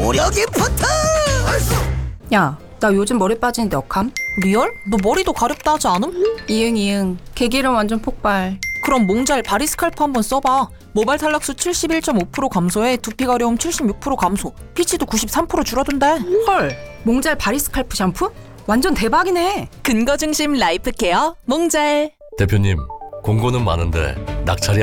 모력이 붙어. 야, 나 요즘 머리 빠지는데 어감? 리얼? 너 머리도 가렵다 하지 않음? 이응 개기름 완전 폭발. 그럼 몽잘 바리스칼프 한번 써봐. 모발 탈락수 71.5% 감소에 두피 가려움 76% 감소, 피치도 93% 줄어든대. 헐, 몽잘 바리스칼프 샴푸? 완전 대박이네. 근거 중심 라이프 케어 몽잘. 대표님, 공고는 많은데 낙찰이